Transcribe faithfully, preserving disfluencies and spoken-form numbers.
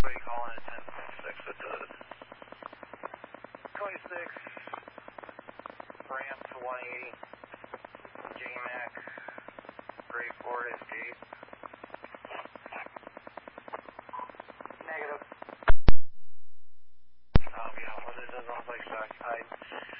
What are you calling at ten twenty-six at the twenty-six ramp to one eighty J MAC Gray Ford Escape? Negative. Um, yeah, well, it doesn't look like it's occupied.